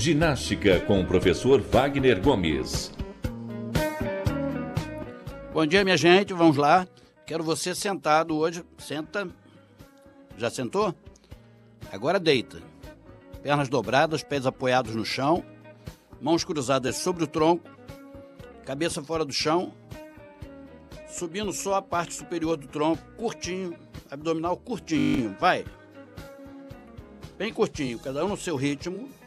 Ginástica com o professor Wagner Gomes. Bom dia, minha gente, vamos lá. Quero você sentado hoje. Senta. Já sentou? Agora deita. Pernas dobradas, pés apoiados no chão, mãos cruzadas sobre o tronco, cabeça fora do chão, subindo só a parte superior do tronco, curtinho, abdominal curtinho, vai. Bem curtinho, cada um no seu ritmo.